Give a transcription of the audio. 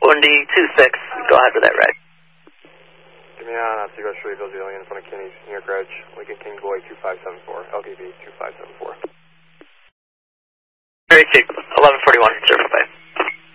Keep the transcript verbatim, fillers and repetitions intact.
Bundy two six, go ahead with that ride. Give me on, Seagull Street, Bill Zillion in front of Kinney's, New York Reg, Lincoln King Boy two five seven four, L D B two five seven four. Great, eleven forty-one, zero five.